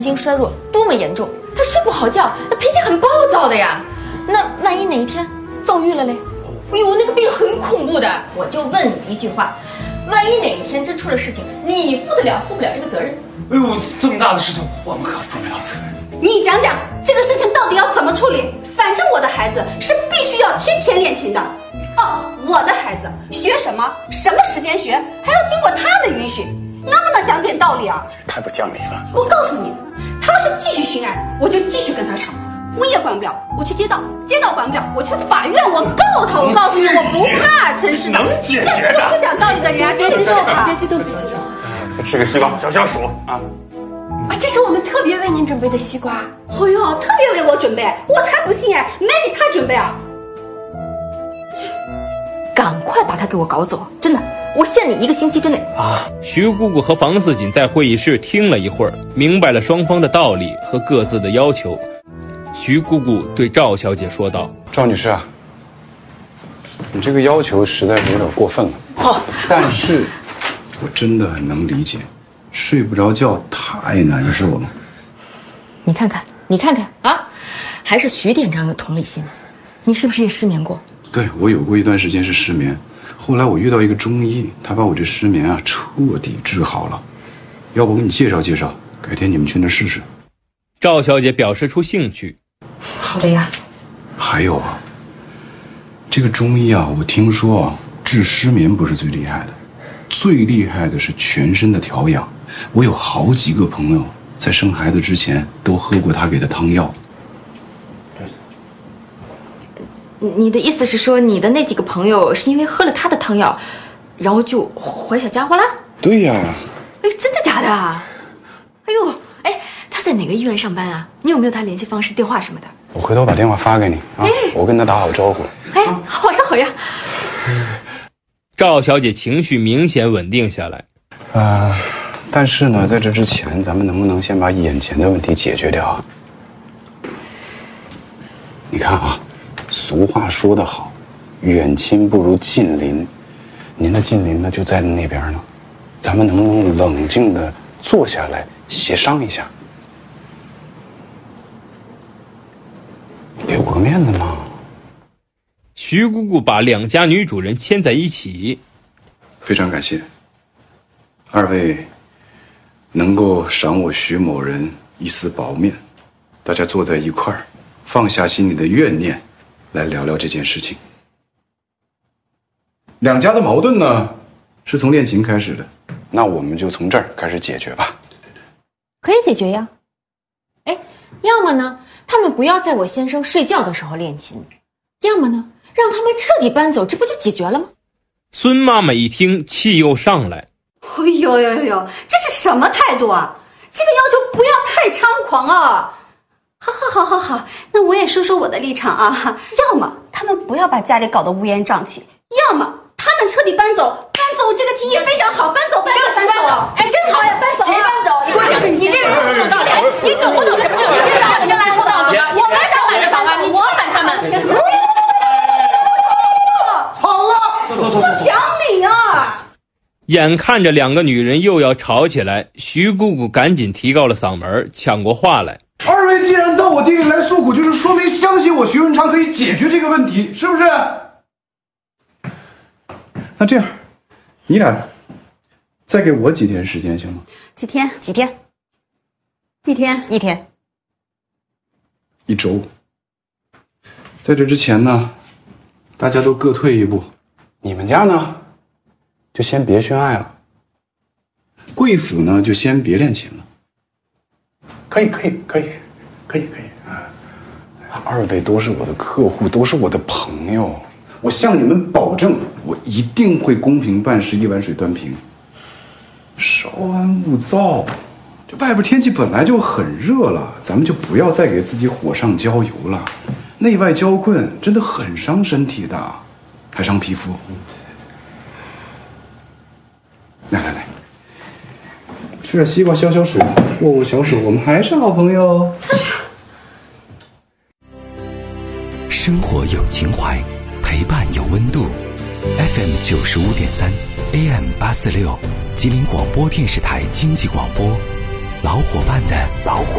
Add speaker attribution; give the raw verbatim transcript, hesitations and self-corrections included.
Speaker 1: 经衰弱多么严重，他睡不好觉，那脾气很暴躁的呀。那万一哪一天躁郁了嘞？哎呦，那个病很恐怖的。我就问你一句话，万一哪一天真出了事情，你负得了负不了这个责任？
Speaker 2: 哎呦，这么大的事情，我们可负不了责任。
Speaker 3: 你讲讲这个事情到底要怎么处理？反正我的孩子是必须要天天练琴的。哦，我的孩子学什么，什么时间学，还要经过他的允许。能不能讲点道理啊？
Speaker 2: 太不讲理了！
Speaker 3: 我告诉你，他要是继续寻爱，我就继续跟他吵。物业管不了，我去街道；街道管不了，我去法院，我告他。我告诉你，我不怕，真是的。
Speaker 2: 能解决的。
Speaker 3: 像这种不讲道理的人啊，真是的。
Speaker 4: 别激动，别激动。
Speaker 2: 吃个西瓜，小消暑啊！
Speaker 4: 啊，这是我们特别为您准备的西瓜。
Speaker 3: 哦哟，特别为我准备，我才不信哎，没给他准备啊！
Speaker 1: 赶快把他给我搞走，真的。我限你一个星期之内
Speaker 5: 啊！徐姑姑和房四锦在会议室听了一会儿，明白了双方的道理和各自的要求。徐姑姑对赵小姐说道：“
Speaker 6: 赵女士啊，你这个要求实在是有点过分了。
Speaker 1: 哦，
Speaker 6: 但是我真的很能理解，睡不着觉太难受了。
Speaker 1: 你看看，你看看啊，还是徐店长有同理心。你是不是也失眠过？
Speaker 6: 对，我有过一段时间是失眠。”后来我遇到一个中医，他把我这失眠啊彻底治好了。要不我给你介绍介绍，改天你们去那试试。
Speaker 5: 赵小姐表示出兴趣。
Speaker 1: 好的呀。
Speaker 6: 还有啊，这个中医啊，我听说啊，治失眠不是最厉害的，最厉害的是全身的调养。我有好几个朋友在生孩子之前都喝过他给的汤药。
Speaker 1: 你的意思是说，你的那几个朋友是因为喝了他的汤药，然后就怀小家伙了？
Speaker 6: 对呀。
Speaker 1: 哎，真的假的？哎呦，哎，他在哪个医院上班啊？你有没有他联系方式、电话什么的？
Speaker 6: 我回头把电话发给你啊，我跟他打好招呼。
Speaker 1: 哎，好呀好呀。
Speaker 5: 赵小姐情绪明显稳定下来。
Speaker 6: 啊、呃，但是呢，在这之前，咱们能不能先把眼前的问题解决掉啊？你看啊。俗话说得好，远亲不如近邻。您的近邻呢就在那边呢，咱们能不能冷静地坐下来协商一下？给我个面子嘛！
Speaker 5: 徐姑姑把两家女主人牵在一起，
Speaker 6: 非常感谢二位能够赏我徐某人一丝薄面，大家坐在一块儿，放下心里的怨念。来聊聊这件事情。两家的矛盾呢，是从练琴开始的，那我们就从这儿开始解决吧。
Speaker 1: 可以解决呀。哎，要么呢，他们不要在我先生睡觉的时候练琴；要么呢，让他们彻底搬走，这不就解决了吗？
Speaker 5: 孙妈妈一听，气又上来。
Speaker 3: 哎呦呦呦，这是什么态度啊？这个要求不要太猖狂啊！好好好好好，那我也说说我的立场啊。要么他们不要把家里搞得乌烟瘴气，要么他们彻底搬走。搬走这个提议非常好，搬走搬走搬走。哎，真好呀，搬走。谁搬走？你快点，你这个人有道理。你懂不懂什么叫先来先来后到？我们想买这房啊，你我买他们。
Speaker 2: 好了，走走走，
Speaker 3: 我讲理啊！
Speaker 5: 眼看着两个女人又要吵起来，徐姑姑赶紧提高了嗓门，抢过话来。
Speaker 2: 二位既然到我店里来诉苦，就是说明相信我徐文昌可以解决这个问题，是不是？
Speaker 6: 那这样，你俩再给我几天时间行吗？
Speaker 3: 几天？
Speaker 1: 几天？
Speaker 3: 一天？
Speaker 1: 一天？
Speaker 6: 一周。在这之前呢，大家都各退一步。你们家呢，就先别宣爱了。贵府呢，就先别练琴了。
Speaker 2: 可以，可以，可以，可以，可以啊！
Speaker 6: 二位都是我的客户，都是我的朋友，我向你们保证，我一定会公平办事，一碗水端平。稍安勿躁，这外边天气本来就很热了，咱们就不要再给自己火上浇油了。内外交困真的很伤身体的，还伤皮肤。来来来。吃点西瓜消消暑，握握小手，我们还是好朋友。
Speaker 7: 生活有情怀，陪伴有温度。F M 九十五点三 ，A M 八四六，吉林广播电视台经济广播，老伙伴的老伙